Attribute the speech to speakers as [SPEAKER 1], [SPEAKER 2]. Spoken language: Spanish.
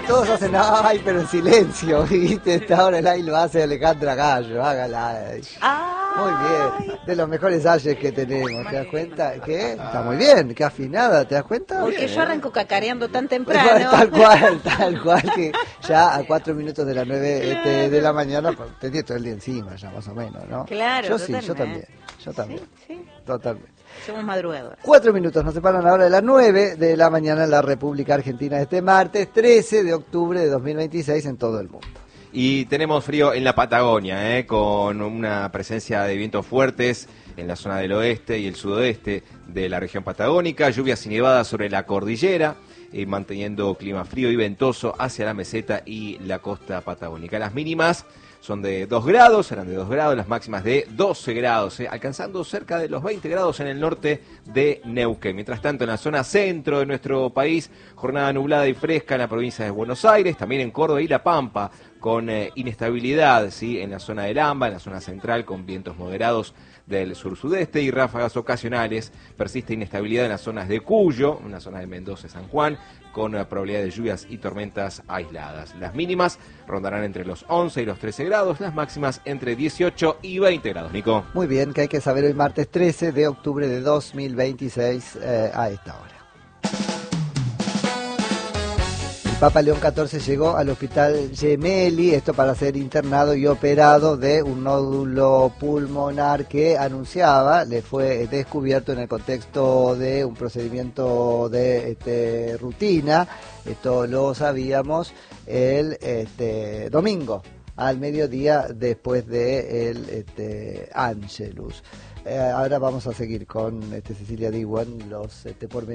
[SPEAKER 1] todos hacen ay, pero en silencio, ¿viste? Esta hora el ay lo hace Alejandra Gallo, hágala. Muy bien, de los mejores ayes que tenemos, ¿te das cuenta? ¿Qué? Está muy bien, qué afinada, ¿te das cuenta?
[SPEAKER 2] Porque yo arranco cacareando tan temprano.
[SPEAKER 1] Tal cual, que ya a 4 minutos de las 9 de la mañana tenía todo el día encima, ya más o menos, ¿no?
[SPEAKER 2] Claro,
[SPEAKER 1] yo sí, yo también,
[SPEAKER 2] sí.
[SPEAKER 1] Totalmente.
[SPEAKER 2] Somos madrugadores.
[SPEAKER 1] 4 minutos nos separan la hora de las 9 de la mañana en la República Argentina este martes 13 de octubre de 2026 en todo el mundo.
[SPEAKER 3] Y tenemos frío en la Patagonia, con una presencia de vientos fuertes en la zona del oeste y el sudoeste de la región patagónica, lluvias y nevadas sobre la cordillera, manteniendo clima frío y ventoso hacia la meseta y la costa patagónica. Las mínimas son de 2 grados, serán de 2 grados, las máximas de 12 grados, alcanzando cerca de los 20 grados en el norte de Neuquén. Mientras tanto, en la zona centro de nuestro país, jornada nublada y fresca en la provincia de Buenos Aires, también en Córdoba y La Pampa, con inestabilidad, ¿sí?, en la zona del AMBA, en la zona central, con vientos moderados del sur-sudeste y ráfagas ocasionales. Persiste inestabilidad en las zonas de Cuyo, en la zona de Mendoza y San Juan, con probabilidad de lluvias y tormentas aisladas. Las mínimas rondarán entre los 11 y los 13 grados, las máximas entre 18 y 20 grados. Nico.
[SPEAKER 1] Muy bien, que hay que saber hoy martes 13 de octubre de 2026 a esta hora. El Papa León XIV llegó al hospital Gemelli, esto para ser internado y operado de un nódulo pulmonar que anunciaba, le fue descubierto en el contexto de un procedimiento de rutina. Esto lo sabíamos el domingo al mediodía después de el Angelus. Ahora vamos a seguir con Cecilia Diwan, los pormenores.